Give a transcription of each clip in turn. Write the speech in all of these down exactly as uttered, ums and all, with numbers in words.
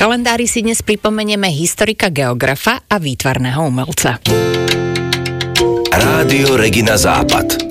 kalendári si dnes pripomenieme historika, geografa a výtvarného umelca. Rádio Regina Západ.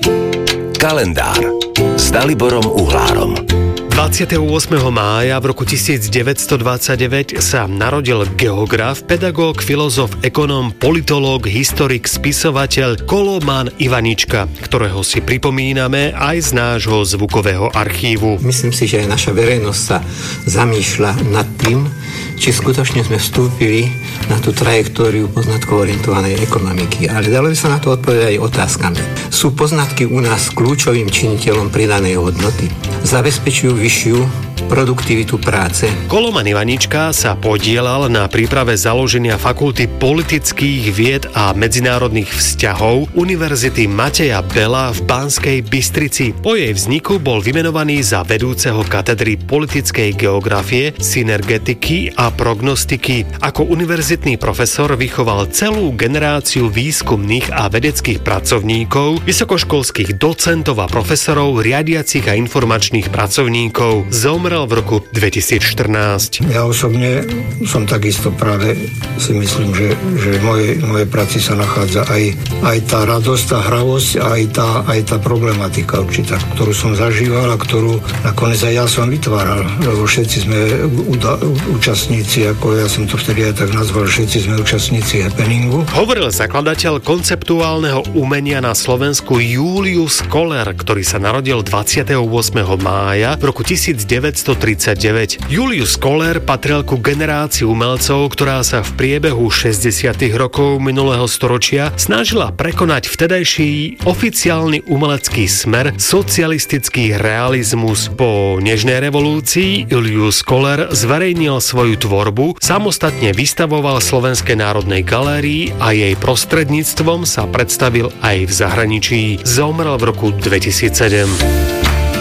Kalendár s Daliborom Uhlárom. dvadsiateho ôsmeho mája v roku tisícdeväťstodvadsaťdeväť sa narodil geograf, pedagóg, filozof, ekonóm, politológ, historik, spisovateľ Koloman Ivanička, ktorého si pripomíname aj z nášho zvukového archívu. Myslím si, že aj naša verejnosť sa zamýšľa nad tým, či skutočne sme vstúpili na tú trajektóriu poznatkovo orientovanej ekonomiky. Ale dalo by sa na to odpovedať aj otázkami. Sú poznatky u nás kľúčovým činiteľom pridanej hodnoty? Zabezpečujú vyššiu produktivitu práce. Koloman Ivanička sa podielal na príprave založenia Fakulty politických vied a medzinárodných vzťahov Univerzity Mateja Bela v Banskej Bystrici. Po jej vzniku bol vymenovaný za vedúceho katedry politickej geografie, synergetiky a prognostiky. Ako univerzitný profesor vychoval celú generáciu výskumných a vedeckých pracovníkov, vysokoškolských docentov a profesorov, riadiacich a informačných pracovníkov. Zomrel v roku dvetisícštrnásť. Ja osobne som takisto práve si myslím, že, že v mojej, mojej práci sa nachádza aj, aj tá radosť, tá hravosť, aj tá, aj tá problematika určitá, ktorú som zažíval a ktorú nakoniec aj ja som vytváral, lebo všetci sme uda, účastníci, ako ja som to vtedy aj tak nazval, všetci sme účastníci happeningu. Hovoril zakladateľ konceptuálneho umenia na Slovensku Julius Koller, ktorý sa narodil dvadsiateho ôsmeho mája v roku devätnásťtridsaťdeväť. Julius Koller patril ku generácii umelcov, ktorá sa v priebehu šesťdesiatych rokov minulého storočia snažila prekonať vtedajší oficiálny umelecký smer socialistický realizmus. Po nežnej revolúcii Julius Koller zverejnil svoju tvorbu, samostatne vystavoval v Slovenskej národnej galérii a jej prostredníctvom sa predstavil aj v zahraničí. Zomrel v roku dvetisícsedem.